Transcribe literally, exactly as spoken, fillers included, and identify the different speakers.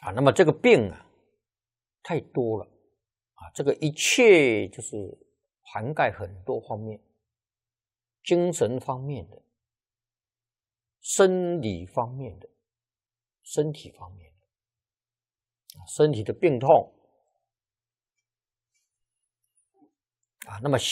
Speaker 1: 啊，那么这个病啊太多了啊，这个一切就是涵盖很多方面，精神方面的、生理方面的、身体方面的，身体的病痛啊，那么